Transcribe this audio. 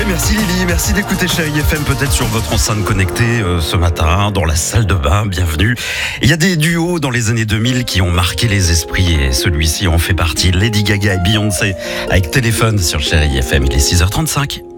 Oui, merci Lily, merci d'écouter Chérie FM, peut-être sur votre enceinte connectée ce matin, dans la salle de bain, bienvenue. Il y a des duos dans les années 2000 qui ont marqué les esprits et celui-ci en fait partie. Lady Gaga et Beyoncé avec Téléphone sur Chérie FM, il est 6h35.